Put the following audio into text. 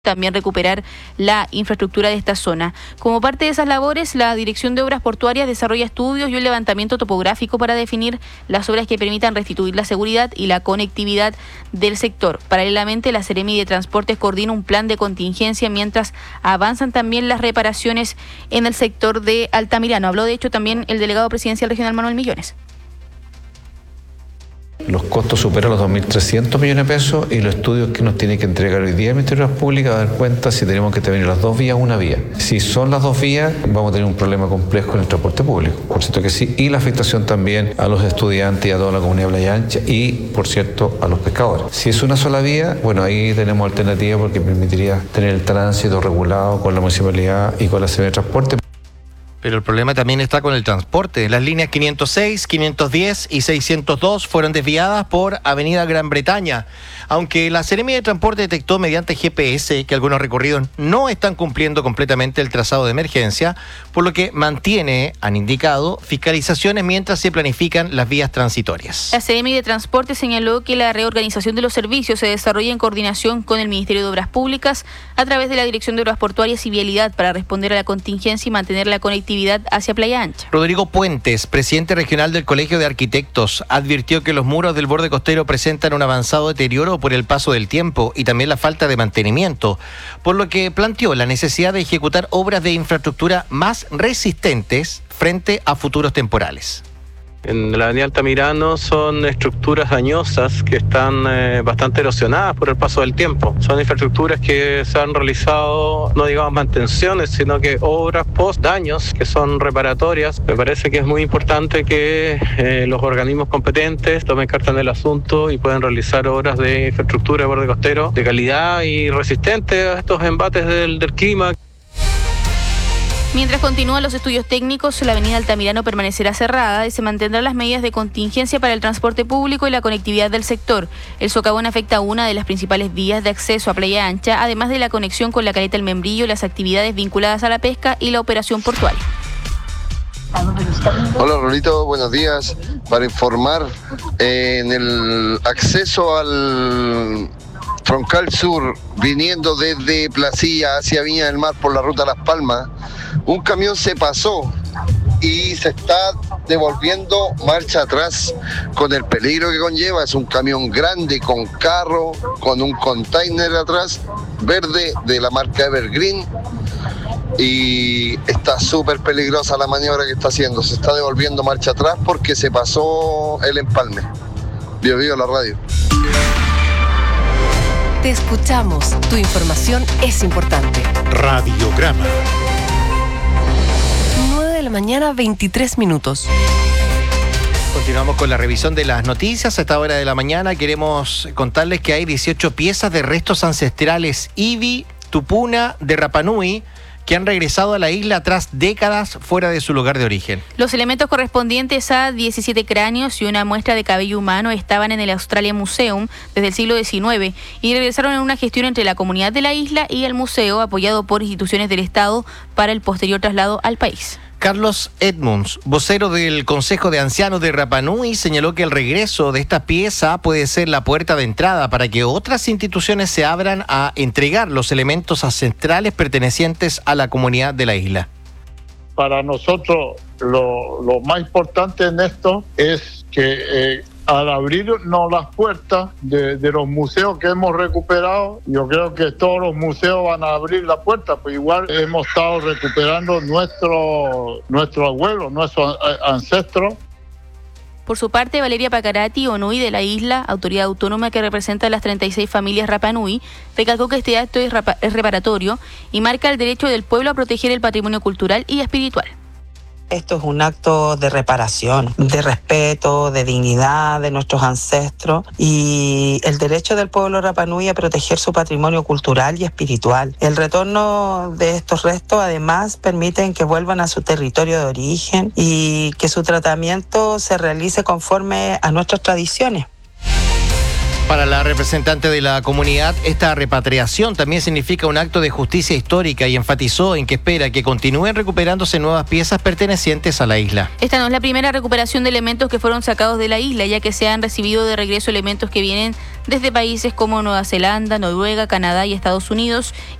también recuperar la infraestructura de esta zona. Como parte de esas labores, la Dirección de Obras Portuarias desarrolla estudios y un levantamiento topográfico para definir las obras que permitan restituir la seguridad y la conectividad del sector. Paralelamente, la Seremi de Transportes coordina un plan de contingencia mientras avanzan también las reparaciones en el sector de Altamirano. Habló de hecho también el delegado presidencial regional Manuel Millones. Los costos superan los 2.300 millones de pesos y los estudios que nos tiene que entregar hoy día el Ministerio de Obras Públicas a dar cuenta si tenemos que tener las dos vías o una vía. Si son las dos vías, vamos a tener un problema complejo en el transporte público, por cierto que sí, y la afectación también a los estudiantes y a toda la comunidad de Playa Ancha y, por cierto, a los pescadores. Si es una sola vía, bueno, ahí tenemos alternativa porque permitiría tener el tránsito regulado con la municipalidad y con la Seremi de Transporte. Pero el problema también está con el transporte. Las líneas 506, 510 y 602 fueron desviadas por Avenida Gran Bretaña. Aunque la Seremi de Transporte detectó mediante GPS que algunos recorridos no están cumpliendo completamente el trazado de emergencia, por lo que mantiene, han indicado, fiscalizaciones mientras se planifican las vías transitorias. La Seremi de Transporte señaló que la reorganización de los servicios se desarrolla en coordinación con el Ministerio de Obras Públicas a través de la Dirección de Obras Portuarias y Vialidad para responder a la contingencia y mantener la conectividad hacia Playa Ancha. Rodrigo Puentes, presidente regional del Colegio de Arquitectos, advirtió que los muros del borde costero presentan un avanzado deterioro por el paso del tiempo y también la falta de mantenimiento, por lo que planteó la necesidad de ejecutar obras de infraestructura más resistentes frente a futuros temporales. En la avenida Altamirano son estructuras dañosas que están bastante erosionadas por el paso del tiempo. Son infraestructuras que se han realizado, no digamos mantenciones, sino que obras post daños que son reparatorias. Me parece que es muy importante que los organismos competentes tomen carta en el asunto y puedan realizar obras de infraestructura de borde costero de calidad y resistente a estos embates del clima. Mientras continúan los estudios técnicos, la avenida Altamirano permanecerá cerrada y se mantendrán las medidas de contingencia para el transporte público y la conectividad del sector. El socavón afecta a una de las principales vías de acceso a Playa Ancha, además de la conexión con la caleta El Membrillo, las actividades vinculadas a la pesca y la operación portuaria. Hola Rolito, buenos días. Para informar, en el acceso al Troncal Sur, viniendo desde Placilla hacia Viña del Mar por la ruta Las Palmas, un camión se pasó y se está devolviendo marcha atrás con el peligro que conlleva. Es un camión grande con carro, con un container atrás, verde de la marca Evergreen, y está súper peligrosa la maniobra que está haciendo. Se está devolviendo marcha atrás porque se pasó el empalme. Bio Bio, la radio. Te escuchamos. Tu información es importante. Radiograma. 9 de la mañana, 23 minutos. Continuamos con la revisión de las noticias. A esta hora de la mañana queremos contarles que hay 18 piezas de restos ancestrales Ibi, Tupuna, de Rapa Nui, que han regresado a la isla tras décadas fuera de su lugar de origen. Los elementos correspondientes a 17 cráneos y una muestra de cabello humano estaban en el Australia Museum desde el siglo XIX y regresaron en una gestión entre la comunidad de la isla y el museo, apoyado por instituciones del Estado para el posterior traslado al país. Carlos Edmunds, vocero del Consejo de Ancianos de Rapa Nui, señaló que el regreso de esta pieza puede ser la puerta de entrada para que otras instituciones se abran a entregar los elementos ancestrales pertenecientes a la comunidad de la isla. Para nosotros lo más importante en esto es que al abrirnos las puertas de los museos que hemos recuperado, yo creo que todos los museos van a abrir la puerta, pues igual hemos estado recuperando nuestro abuelo, nuestros ancestros. Por su parte, Valeria Pacarati, Onui de la isla, autoridad autónoma que representa a las 36 familias Rapa Nui, recalcó que este acto es reparatorio y marca el derecho del pueblo a proteger el patrimonio cultural y espiritual. Esto es un acto de reparación, de respeto, de dignidad de nuestros ancestros y el derecho del pueblo Rapa Nui a proteger su patrimonio cultural y espiritual. El retorno de estos restos además permiten que vuelvan a su territorio de origen y que su tratamiento se realice conforme a nuestras tradiciones. Para la representante de la comunidad, esta repatriación también significa un acto de justicia histórica y enfatizó en que espera que continúen recuperándose nuevas piezas pertenecientes a la isla. Esta no es la primera recuperación de elementos que fueron sacados de la isla, ya que se han recibido de regreso elementos que vienen desde países como Nueva Zelanda, Noruega, Canadá y Estados Unidos